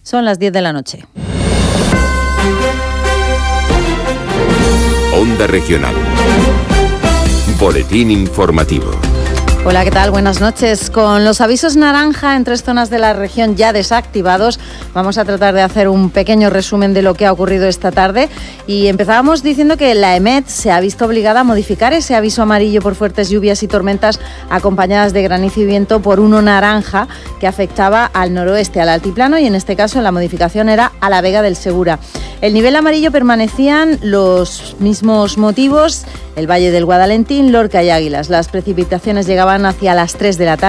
Son las 10 de la noche. Onda Regional. Boletín informativo. Hola, ¿qué tal? Buenas noches. Con los avisos naranja en 3 zonas de la región ya desactivados, vamos a tratar de hacer un pequeño resumen de lo que ha ocurrido esta tarde. Y empezábamos diciendo que la EMET se ha visto obligada a modificar ese aviso amarillo por fuertes lluvias y tormentas acompañadas de granizo y viento por uno naranja que afectaba al noroeste, al altiplano, y en este caso la modificación era a la Vega del Segura. El nivel amarillo permanecían los mismos motivos: el Valle del Guadalentín, Lorca y Águilas. Las precipitaciones llegaban hacia las 3 de la tarde.